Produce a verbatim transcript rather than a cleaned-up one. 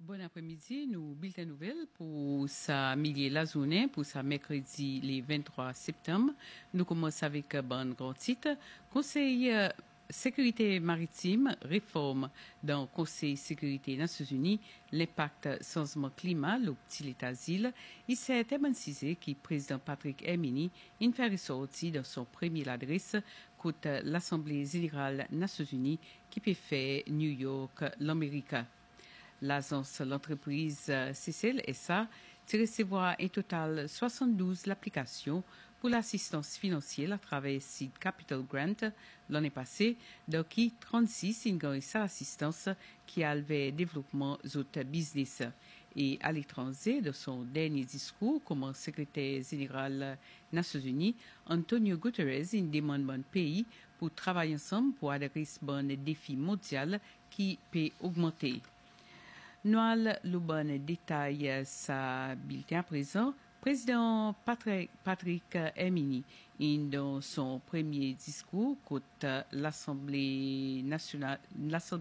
Bon après-midi, nous bulletin nouvelle pour sa millier la journée, pour sa mercredi les vingt-trois septembre. Nous commençons avec un bon grand titre. Conseil euh, sécurité maritime, réforme dans Conseil sécurité Nations Unies, l'impact changement climat, le petit état d'asile. Il s'est émancipé qui président Patrick Hermini, une fait ressorti dans son premier adresse contre l'Assemblée générale Nations Unies qui peut faire New York, l'Amérique. L'agence l'entreprise C C L S A a recevoir un total soixante-douze l'application pour l'assistance financière à travers Seed Capital Grant l'année passée, donc qui trente-six une sa assistance qui a le développement d'autres business. Et à l'étranger, de son dernier discours comme secrétaire général des Nations Unies, Antonio Guterres il demande bon pays pour travailler ensemble pour adresser bon défi mondial qui peut augmenter. Noël Louban détaille sa bulletin à présent. Président Patrick, Patrick Hermini, dans son premier discours contre l'Assemblée nationale, l'Assemblée